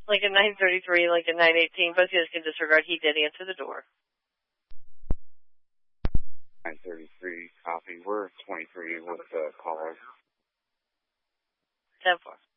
Like a 9:33, like a 9:18. Both of you can disregard. He did answer the door. 9:33, copy. We're 23 with the caller. 10-4.